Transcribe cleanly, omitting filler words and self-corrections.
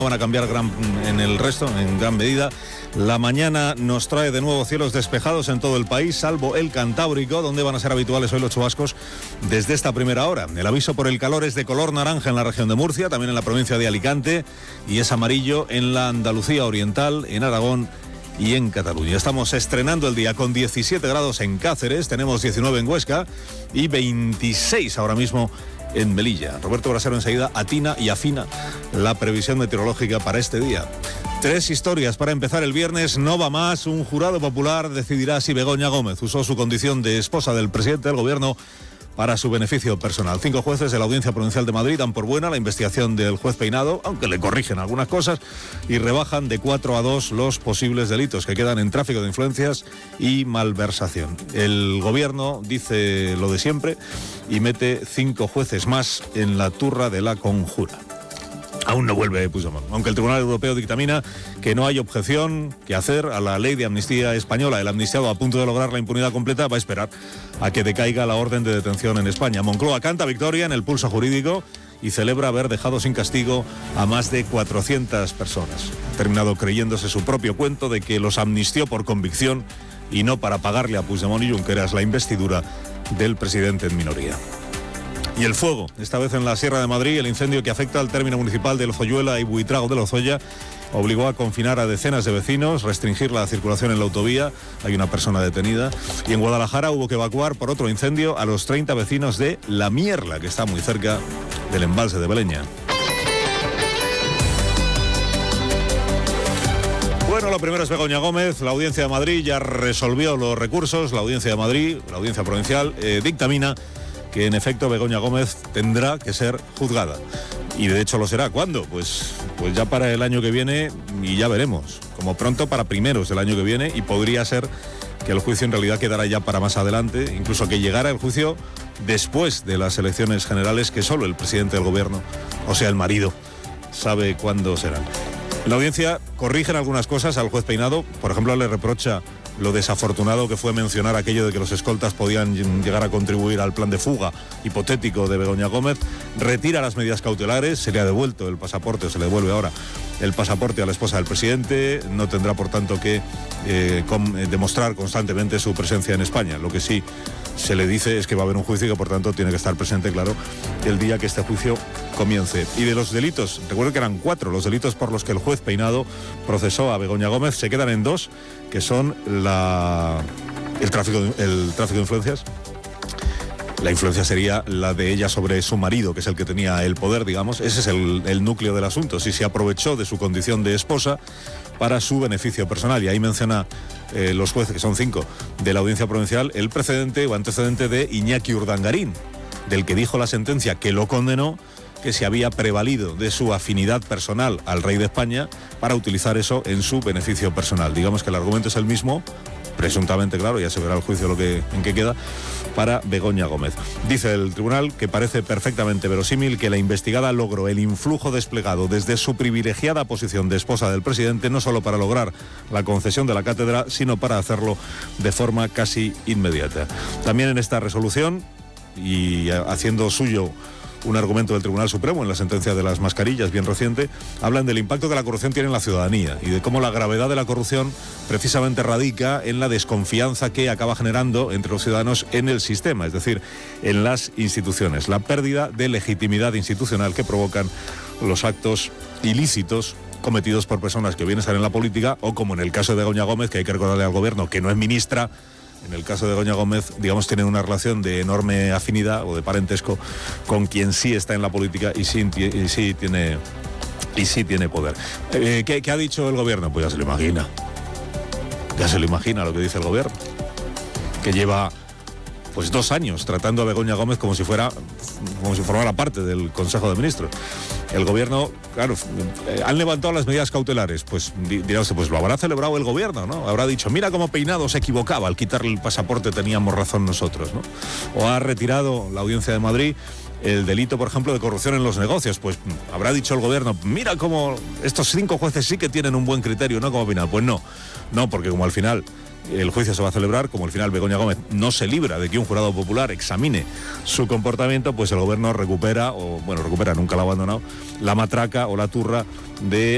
van a cambiar en el resto, en gran medida. La mañana nos trae de nuevo cielos despejados en todo el país, salvo el Cantábrico, donde van a ser habituales hoy los chubascos desde esta primera hora. El aviso por el calor es de color naranja en la región de Murcia, también en la provincia de Alicante, y es amarillo en la Andalucía Oriental, en Aragón y en Cataluña. Estamos estrenando el día con 17 grados en Cáceres, tenemos 19 en Huesca y 26 ahora mismo en Melilla. Roberto Brasero enseguida atina y afina la previsión meteorológica para este día. 3 historias para empezar el viernes, no va más. Un jurado popular decidirá si Begoña Gómez usó su condición de esposa del presidente del gobierno para su beneficio personal. 5 jueces de la Audiencia Provincial de Madrid dan por buena la investigación del juez Peinado, aunque le corrigen algunas cosas, y rebajan de 4 a 2 los posibles delitos que quedan en tráfico de influencias y malversación. El gobierno dice lo de siempre y mete 5 jueces más en la turra de la conjura. Aún no vuelve Puigdemont, aunque el Tribunal Europeo dictamina que no hay objeción que hacer a la ley de amnistía española. El amnistiado, a punto de lograr la impunidad completa, va a esperar a que decaiga la orden de detención en España. Moncloa canta victoria en el pulso jurídico y celebra haber dejado sin castigo a más de 400 personas. Ha terminado creyéndose su propio cuento de que los amnistió por convicción y no para pagarle a Puigdemont y Junqueras la investidura del presidente en minoría. Y el fuego, esta vez en la Sierra de Madrid, el incendio que afecta al término municipal de Lozoyuela y Buitrago de Lozoya obligó a confinar a decenas de vecinos, restringir la circulación en la autovía, hay una persona detenida, y en Guadalajara hubo que evacuar por otro incendio a los 30 vecinos de La Mierla, que está muy cerca del embalse de Beleña. Bueno, lo primero es Begoña Gómez. La Audiencia de Madrid ya resolvió los recursos. La Audiencia de Madrid, la Audiencia Provincial, dictamina que en efecto Begoña Gómez tendrá que ser juzgada. Y de hecho lo será. ¿Cuándo? Pues ya para el año que viene, y ya veremos. Como pronto para primeros del año que viene, y podría ser que el juicio en realidad quedará ya para más adelante, incluso que llegara el juicio después de las elecciones generales, que solo el presidente del gobierno, o sea el marido, sabe cuándo serán. La audiencia corrige algunas cosas al juez Peinado. Por ejemplo, le reprocha lo desafortunado que fue mencionar aquello de que los escoltas podían llegar a contribuir al plan de fuga hipotético de Begoña Gómez. Retira las medidas cautelares, se le ha devuelto el pasaporte, o se le devuelve ahora el pasaporte a la esposa del presidente. No tendrá, por tanto, que demostrar constantemente su presencia en España. Lo que sí se le dice es que va a haber un juicio y que, por tanto, tiene que estar presente, claro, el día que este juicio comience. Y de los delitos, recuerdo que eran 4 los delitos por los que el juez Peinado procesó a Begoña Gómez. Se quedan en 2, que son el tráfico de influencias. La influencia sería la de ella sobre su marido, que es el que tenía el poder, digamos. Ese es el núcleo del asunto. Si se aprovechó de su condición de esposa para su beneficio personal. Y ahí menciona los jueces, que son 5, de la Audiencia Provincial, el precedente o antecedente de Iñaki Urdangarín, del que dijo la sentencia que lo condenó, que se había prevalido de su afinidad personal al rey de España para utilizar eso en su beneficio personal. Digamos que el argumento es el mismo, presuntamente, claro, ya se verá el juicio en qué queda, para Begoña Gómez. Dice el tribunal que parece perfectamente verosímil que la investigada logró el influjo desplegado desde su privilegiada posición de esposa del presidente, no solo para lograr la concesión de la cátedra, sino para hacerlo de forma casi inmediata. También en esta resolución, y haciendo suyo un argumento del Tribunal Supremo en la sentencia de las mascarillas, bien reciente, hablan del impacto que la corrupción tiene en la ciudadanía y de cómo la gravedad de la corrupción precisamente radica en la desconfianza que acaba generando entre los ciudadanos en el sistema, es decir, en las instituciones, la pérdida de legitimidad institucional que provocan los actos ilícitos cometidos por personas que bien están en la política, o como en el caso de Begoña Gómez, que hay que recordarle al gobierno que no es ministra. En el caso de Begoña Gómez, digamos, tienen una relación de enorme afinidad o de parentesco con quien sí está en la política y sí tiene poder. ¿Qué ha dicho el gobierno? Pues ya se lo imagina. Ya se lo imagina lo que dice el gobierno. Que lleva 2 años tratando a Begoña Gómez como si formara parte del Consejo de Ministros. El gobierno, claro, han levantado las medidas cautelares, pues dirá usted, pues lo habrá celebrado el gobierno, ¿no? Habrá dicho, mira cómo Peinado se equivocaba al quitarle el pasaporte, teníamos razón nosotros, ¿no? O ha retirado la Audiencia de Madrid el delito, por ejemplo, de corrupción en los negocios, pues habrá dicho el gobierno, mira cómo estos 5 jueces sí que tienen un buen criterio, ¿no? Como Peinado, pues no, porque como al final el juicio se va a celebrar, como al final Begoña Gómez no se libra de que un jurado popular examine su comportamiento, pues el gobierno recupera, nunca lo ha abandonado, la matraca o la turra de